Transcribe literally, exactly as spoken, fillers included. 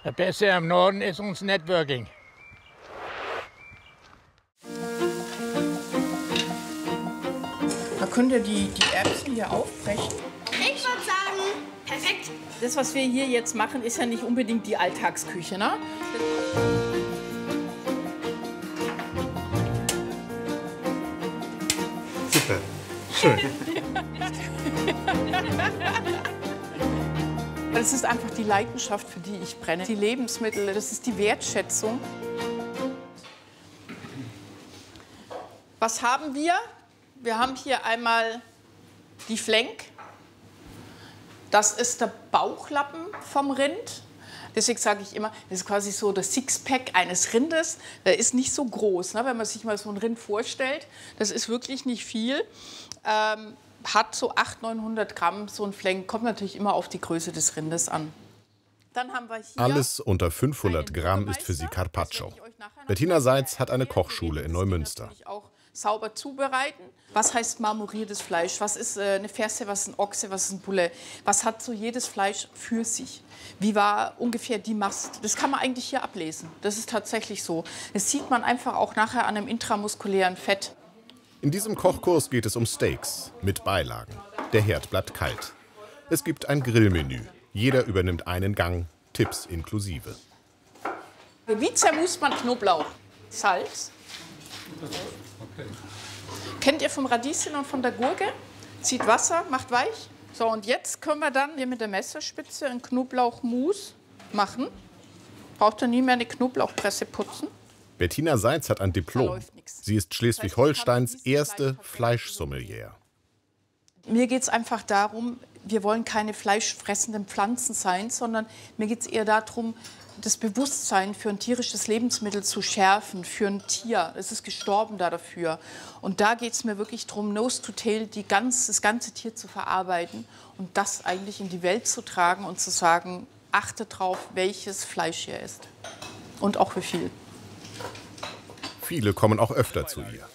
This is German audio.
Das Beste im Norden ist uns Networking. Da könnt ihr die, die Erbsen hier aufbrechen. Ich würde sagen, perfekt. Das, was wir hier jetzt machen, ist ja nicht unbedingt die Alltagsküche, ne? Super, schön. Das ist einfach die Leidenschaft, für die ich brenne. Die Lebensmittel, das ist die Wertschätzung. Was haben wir? Wir haben hier einmal die Flank. Das ist der Bauchlappen vom Rind. Deswegen sage ich immer, das ist quasi so das Sixpack eines Rindes. Der ist nicht so groß, ne? Wenn man sich mal so ein Rind vorstellt. Das ist wirklich nicht viel. Ähm, hat so achthundert, neunhundert Gramm, so ein Flank. Kommt natürlich immer auf die Größe des Rindes an. Dann haben wir hier Alles unter fünfhundert Gramm ist für sie Carpaccio. Bettina Seitz hat eine Kochschule in Neumünster. Auch sauber zubereiten. Was heißt marmoriertes Fleisch? Was ist äh, eine Ferse, was ist ein Ochse, was ist ein Bulle? Was hat so jedes Fleisch für sich? Wie war ungefähr die Mast? Das kann man eigentlich hier ablesen. Das ist tatsächlich so. Das sieht man einfach auch nachher an einem intramuskulären Fett. In diesem Kochkurs geht es um Steaks mit Beilagen. Der Herd bleibt kalt. Es gibt ein Grillmenü. Jeder übernimmt einen Gang, Tipps inklusive. Wie zermust man Knoblauch? Salz. Okay. Kennt ihr vom Radieschen und von der Gurke? Zieht Wasser, macht weich. So, und jetzt können wir dann hier mit der Messerspitze ein Knoblauchmus machen. Braucht ihr nie mehr eine Knoblauchpresse putzen. Bettina Seitz hat ein Diplom. Sie ist Schleswig-Holsteins erste Fleischsommelier. Mir geht es einfach darum, wir wollen keine fleischfressenden Pflanzen sein, sondern mir geht es eher darum, das Bewusstsein für ein tierisches Lebensmittel zu schärfen, für ein Tier. Es ist gestorben da dafür. Und da geht es mir wirklich darum, Nose to Tail, die ganz, das ganze Tier zu verarbeiten und das eigentlich in die Welt zu tragen und zu sagen, achte drauf, welches Fleisch ihr isst. Und auch wie viel. Viele kommen auch öfter zu ihr.